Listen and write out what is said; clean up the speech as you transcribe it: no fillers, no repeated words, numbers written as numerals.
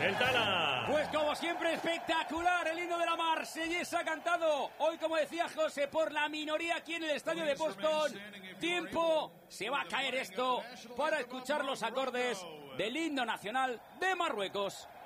El Tala. Pues como siempre, espectacular el himno de la Marsellesa cantado hoy, como decía José, por la minoría aquí en el estadio de Boston. Tiempo, se va a caer esto para escuchar los acordes del himno nacional de Marruecos.